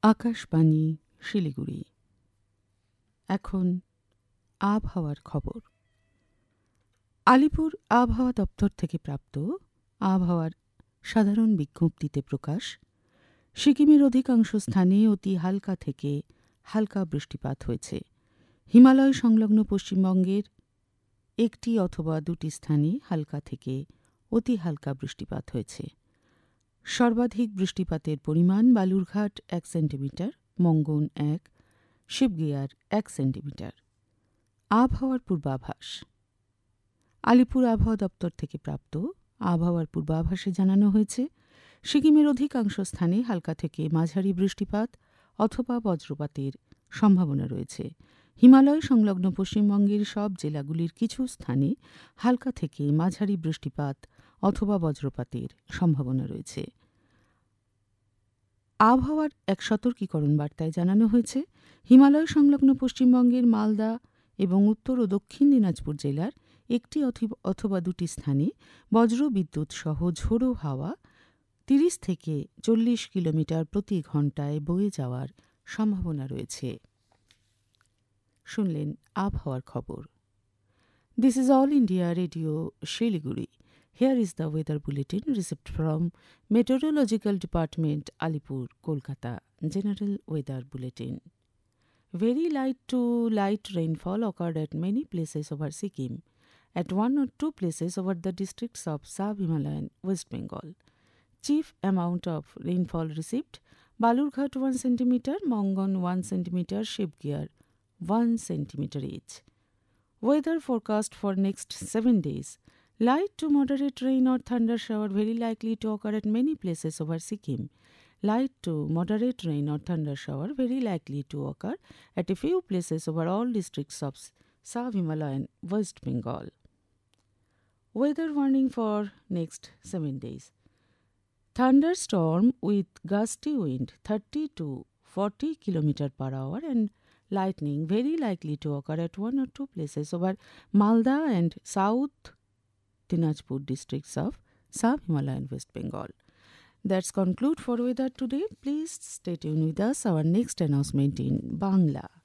আকাশবাণী শিলিগুড়ি। এখন আবহাওয়ার খবর। আলিপুর আবহাওয়া দপ্তর থেকে প্রাপ্ত আবহাওয়ার সাধারণ বিজ্ঞপ্তিতে প্রকাশ, সিকিমের অধিকাংশ স্থানে অতি হালকা থেকে হালকা বৃষ্টিপাত হয়েছে। হিমালয় সংলগ্ন পশ্চিমবঙ্গের একটি অথবা দুটি স্থানে হালকা থেকে অতি হালকা বৃষ্টিপাত হয়েছে। সর্বাধিক বৃষ্টিপাতের পরিমাণ বালুরঘাট 1 সেন্টিমিটার, মঙ্গন 1, শিবগিয়ার 1 সেন্টিমিটার। আবহাওয়ার পূর্বাভাস। আলিপুর আবহাওয়া দপ্তর থেকে প্রাপ্ত আবহাওয়ার পূর্বাভাসে জানানো হয়েছে, সিকিমের অধিকাংশ স্থানে হালকা থেকে মাঝারি বৃষ্টিপাত অথবা বজ্রপাতের সম্ভাবনা রয়েছে। হিমালয় সংলগ্ন পশ্চিমবঙ্গের সব জেলাগুলির কিছু স্থানে হালকা থেকে মাঝারি বৃষ্টিপাত অথবা বজ্রপাতের সম্ভাবনা রয়েছে। আবহাওয়ার এক সতর্কীকরণ বার্তায় জানানো হয়েছে, হিমালয় সংলগ্ন পশ্চিমবঙ্গের মালদা এবং উত্তর ও দক্ষিণ দিনাজপুর জেলার একটি অথবা দুটি স্থানে বজ্র বিদ্যুৎ সহ ঝোড়ো হাওয়া 30 থেকে 40 কিলোমিটার প্রতি ঘণ্টায় বয়ে যাওয়ার সম্ভাবনা রয়েছে। শুনলেন আবহাওয়ার খবর। This is all India radio Siliguri. Here is the weather bulletin received from Meteorological Department, Alipur, Kolkata. General weather bulletin. Very light to light rainfall occurred at many places over Sikkim, at 1 or 2 places over the districts of Sub-Himalayan, West Bengal. Chief amount of rainfall received: Balurghat 1 cm, Mongon 1 cm, Shibgiyar 1 cm each. Weather forecast for next 7 days. Light to moderate rain or thunder shower very likely to occur at many places over Sikkim. Light to moderate rain or thunder shower very likely to occur at a few places over all districts of Sub-Himalayan, West Bengal. Weather warning for next 7 days. Thunderstorm with gusty wind 30 to 40 km per hour and lightning very likely to occur at 1 or 2 places over Malda and South Dinajpur districts of Sub-Himalayan, West Bengal. That's conclude for weather today. Please stay tuned with us. Our next announcement in Bangla.